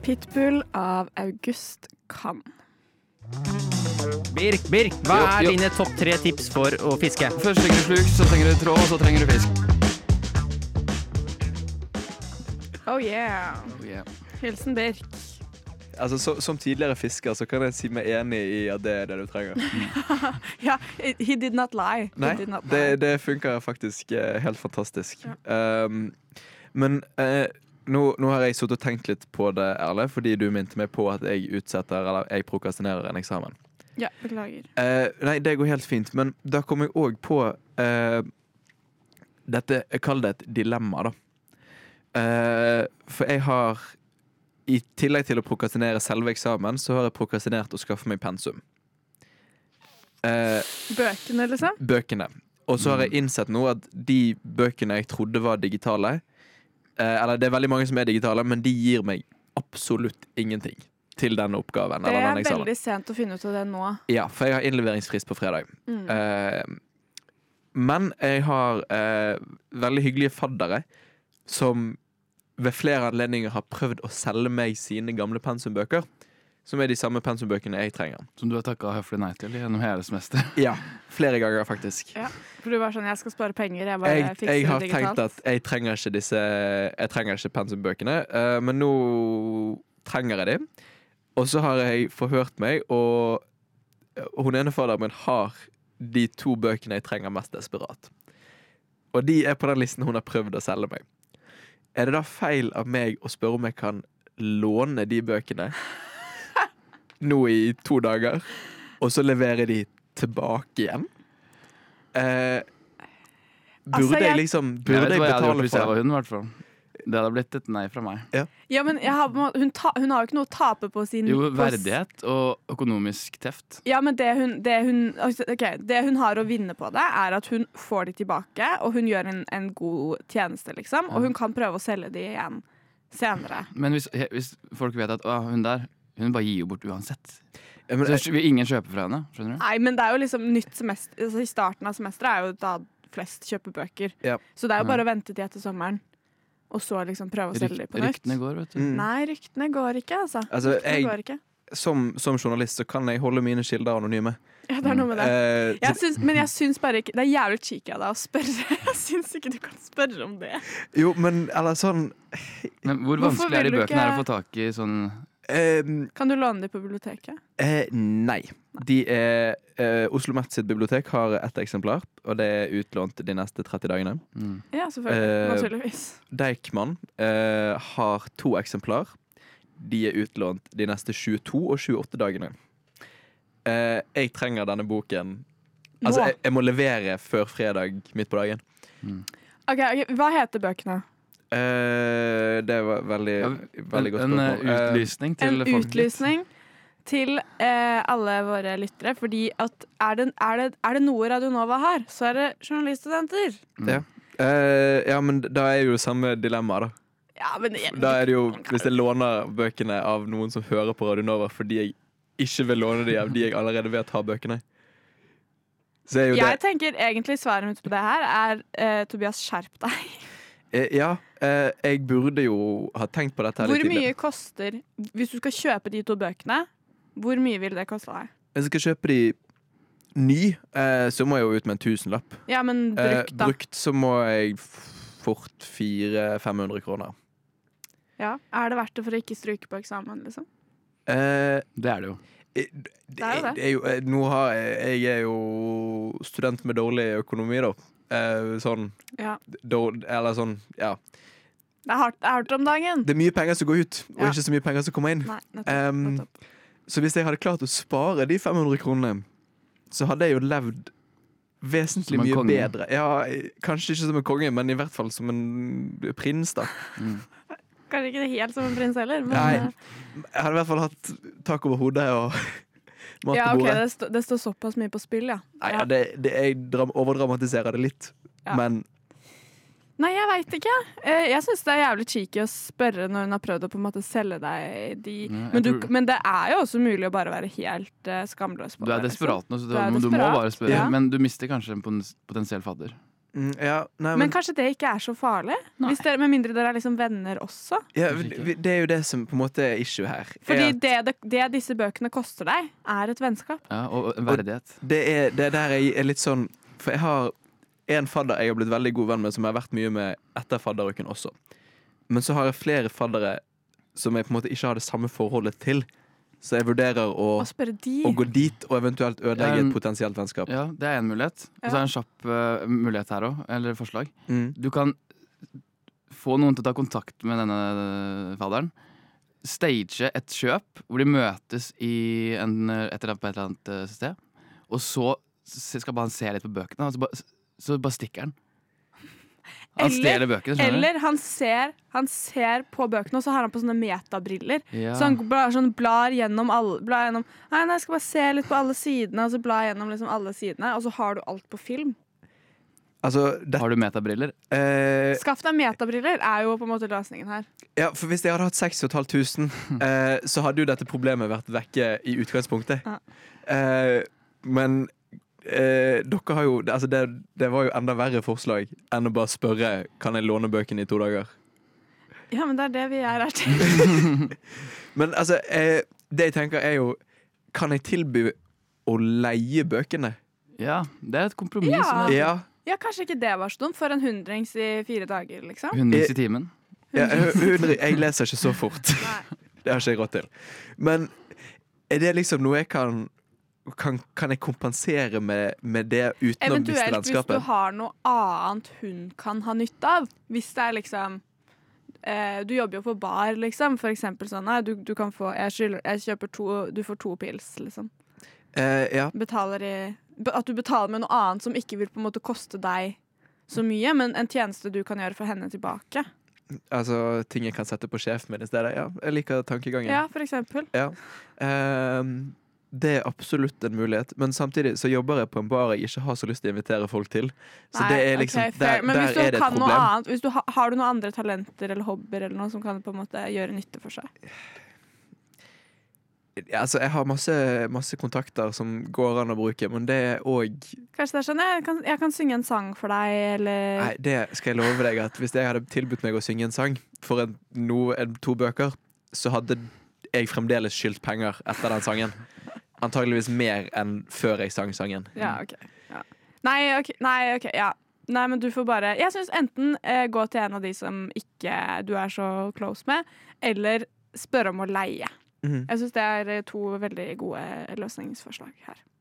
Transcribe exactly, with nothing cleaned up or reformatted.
Pitbull av August Kann. Birk, Birk, hva Jo, er jo. dine topp tre tips for å fiske? Først trenger du sluk, så trenger du tråd, og så trenger du fisk. Oh yeah. Oh, yeah. Hilsen Birk. Altså, så, som tidligere fisker så kan jeg si meg enig i at det er det du trenger. Ja, he did not lie. He Nei, did not det, lie. det funker faktisk eh, helt fantastisk. Ja. Um, men eh, nå, nå har jeg suttet og tenkt litt på det, Erle, fordi du minte meg på at jeg utsetter, eller jeg prokrastinerer en eksamen. Ja, beklager. Eh, nei, det går helt fint, men da kom jeg også på eh, dette, jeg kaller det et dilemma, da. Eh, for jeg har, i tillegg til å prokrastinere selve eksamen, så har jeg prokrastinert å skaffe meg pensum. Eh, Bøkene, liksom? bøkene. Og så har jeg innsett nå at de bøkene jeg trodde var digitale, eh, eller det er veldig mange som er digitale, men de gir meg absolutt ingenting til denne oppgaven. Det eller er denne eksamen. veldig sent å finne ut av det nå. Ja, for jeg har innleveringsfrist på fredag. Mm. Eh, men jeg har eh, veldig hyggelige faddere som ved flere anledninger har prøvd å selge meg sine gamle pensumbøker, som er de samme pensumbøkene jeg trenger. Som du har takket høflig nei til gjennom hele semester. Ja, flere ganger faktisk. Ja, for du var sånn, jeg skal spare penger, jeg bare Jeg, fikser jeg har det digitalt. tenkt at jeg trenger ikke disse Jeg trenger ikke pensumbøkene, eh, men nå trenger jeg dem. Og så har jeg forhørt meg, og hun ene fadderen min har de to bøkene jeg trenger mest desperat. Og de er på den listen hun har prøvd å selge meg. Er det da feil av meg å spørre om jeg kan låne de bøkene nå i to dager, og så levere de tilbake igjen? Eh, burde Altså, jeg- jeg liksom Jeg Burde vet jeg hva jeg hadde gjort betale hvis jeg for var det? hun, i hvert fall. Det hadde blitt et nei fra meg. Ja, men jeg har, hun, ta, hun har jo ikke noe å tape på sin Jo, på s- verdighet og økonomisk teft. Ja, men det hun, det, hun, ok, det hun har å vinne på det, er at hun får de tilbake, og hun gjør en, en god tjeneste, liksom. Og hun kan prøve å selge de igjen senere. Men hvis, he- hvis folk vet at å, hun der, hun bare gir jo bort uansett. Ja, men, Så vil ingen kjøpe fra henne, skjønner du? Nei, men det er jo liksom nytt semester, altså i starten av semesteret er jo da flest kjøper bøker. Ja. Så det er jo bare å vente til etter sommeren, og så liksom prøve å selge de Rykt, på nytt. ryktene går, vet du. mm, Nei, ryktene går ikke, altså. Altså, ryktene jeg- går ikke. som, som journalist så kan jeg holde mine kilder anonyme. Ja, det er noe med det. Eh, Jeg syns, men jeg syns bare ikke Det er jævlig cheeky av deg å spørre. Jeg syns ikke du kan spørre om det. jo, men eller sånn Men hvor Hvorfor vanskelig er vil de du bøkene her å ikke- få tak i sånn eh, Kan du låne de på biblioteket? eh, Nei. De er eh, Oslo Met sitt bibliotek har ett eksemplar, og det er utlånt de neste tretti dagene. mm. Ja, selvfølgelig. Eh, Naturligvis. Deichman eh, har to eksemplar. De er utlånt de neste tjueto og tjueåtte dagene. Eh, jeg trenger denne boken. Altså, Nå. jeg, jeg må levere før fredag midt på dagen. Ok, ok, Hva heter bøkene? Eh, det var veldig, Ja, veldig godt En, en spørsmål. eh, Eh, utlysning til En folket. utlysning til eh, alle våre lyttere. Fordi at er det, er, det, er det noe Radio Nova har, så er det journaliststudenter. Ja. Eh, ja, men da er jo samme dilemma, da. Ja, men det, Da er det jo, hvis jeg låner bøkene av noen som hører på Radio Nova fordi jeg ikke vil låne de av de jeg allerede vet har bøkene, så er jo Jeg det tenker egentlig svaret mitt på det her er eh, Tobias, skjerp deg. eh, Ja, eh, jeg burde jo ha tenkt på dette her Hvor litt mye tidligere. koster Hvis du skal kjøpe de to bøkene, hvor mye vil det koste deg? Hvis jeg skal kjøpe de ny, eh, så må jeg jo ut med en tusenlapp. Ja, men brukt, Eh, da. brukt så må jeg fort fire til fem hundre kroner. Ja. Er det verdt det for å ikke stryke på eksamen, liksom? Eh, Det er det jo. Det, Det er jo det. det er jo, eh, nå har jeg, jeg er jo student med dårlig økonomi, da. Eh, sånn Ja. dår, Eller sånn, ja. Det er hardt, det er hardt om dagen. Det er mye penger som går ut, og Ja. ikke så mye penger som kommer inn. Nei, nettopp, Um, nettopp. Så hvis jeg hadde klart å spare de fem hundre kronene, så hadde jeg jo levd vesentlig Som en mye konge. bedre. Ja, kanskje ikke som en konge, men i hvert fall som en prins, da. Kanskje ikke helt som en prins heller, men Nei. eh, Jeg hadde i hvert fall hatt tak over hodet og mat ja, på ok, bordet. det, stå, det står såpass mye på spill, ja. Nei, ja. ja, det, det, jeg dram- overdramatiserer det litt, Ja. men Nei, jeg veit ikke. Eh, Jeg syns det er jævlig cheeky å spørre når hun har prøvd å på en måte selge deg de. Ja, jeg Men, du, tror- men det er jo også mulig å bare være helt eh, skamløs på Du er det. liksom. desperat nå, så du, Du er du må desperat, bare spørre. ja. Men du mister kanskje en pon- potensiell fadder. Mm, ja, nei, Men, men, kanskje det ikke er så farlig? Hvis dere, med mindre dere er liksom venner også. ja, vi- det er jo det som på en måte er issue her. Fordi er at det, det, det disse bøkene koster deg, er et vennskap. Ja, og en verdighet. det, er, det er der jeg er litt sånn For jeg har en fadder jeg har blitt veldig god venn med, som jeg har vært mye med etter fadderuken også. Men så har jeg flere faddere som jeg på en måte ikke har det samme forholdet til. Så jeg vurderer å, Og spørre de. å gå dit og eventuelt ødelegge Ja, et potensielt vennskap. Ja, det er en mulighet. Og så er det en kjapp uh, mulighet her òg, eller forslag. Mm. Du kan få noen til å ta kontakt med denne fadderen. Stage et kjøp hvor de møtes i en, et eller annet, på et eller annet eh, sted. Og så skal bare han se litt på bøkene, og så bare, så bare stikker han. Han Eller- stjeler bøkene, skjønner du? Eller han ser, han ser på bøkene, og så har han på sånne metabriller. Ja. Så han blar, sånn, blar gjennom alle blar gjennom, Nei, nei, jeg skal bare se litt på alle sidene, og så blar gjennom liksom alle sidene, og så har du alt på film. Altså, det, Har du metabriller? eh, Skaff deg metabriller er jo på en måte løsningen her. ja, for hvis jeg hadde hatt seks tusen fem hundre, eh, så hadde jo dette problemet vært vekke i utgangspunktet. Ja. Eh, men eh, dere har jo altså det, det var jo enda verre forslag enn å bare spørre kan jeg låne bøkene i to dager. Ja, men det er det vi er her til. Men altså, eh, det jeg tenker er jo kan jeg tilby å leie bøkene? Ja, det er et kompromiss. Ja. som er Ja. Ja, kanskje ikke det var så dumt for en hundrings i fire dager, liksom. hundrings i timen. Ja, hundre, jeg leser ikke så fort. Nei. Det har ikke jeg råd til. Men er det liksom noe jeg kan Kan, kan jeg kompensere med, med det utenom disse Eventuelt hvis du landskapet? har noe annet hun kan ha nytte av. Hvis det er liksom eh, Du jobber jo på bar, liksom. For eksempel sånn nei, du, du kan få jeg, skylder, jeg kjøper to Du får to pils, liksom. Eh, ja. Betaler i At du betaler med noe annet som ikke vil på en måte koste deg så mye, men en tjeneste du kan gjøre for henne tilbake. Altså ting jeg kan sette på sjefen min i stedet. Ja, jeg liker tankegangen. Ja, for eksempel. Ja. Ehm, det er absolutt en mulighet, men samtidig så jobber jeg på en bar jeg ikke har så lyst til å invitere folk til. Så Nei, det er liksom ok, fair. Der, Men der hvis du er det et kan noe problem. annet, hvis du ha, har du noen andre talenter eller hobbyer eller noe som kan på en måte gjøre nytte for seg? Ja, altså, jeg har masse, masse kontakter som går an å bruke, men det er òg Kanskje det er sånn jeg kan, jeg kan synge en sang for deg, eller Nei, det skal jeg love deg at hvis jeg hadde tilbudt meg å synge en sang for en, no, en, to bøker, så hadde jeg fremdeles skyldt penger etter den sangen. Antageligvis mer enn før jeg sang sangen. Ja, ok. Ja. Nei, ok, nei, ok, ja. Nei, men du får bare Jeg syns enten eh, gå til en av de som ikke du er så close med, eller spørre om å leie. Mhm. Jeg syns det er eh, to veldig gode løsningsforslag her.